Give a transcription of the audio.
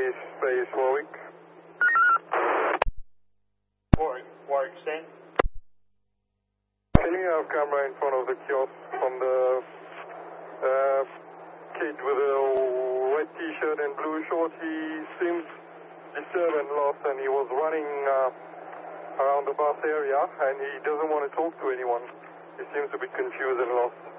Space Warwick. Warwick, stand. Can you have camera in front of the kiosk from the kid with a red t-shirt and blue shorts? He seems disturbed and lost, and he was running around the bus area, and he doesn't want to talk to anyone. He seems a bit confused and lost.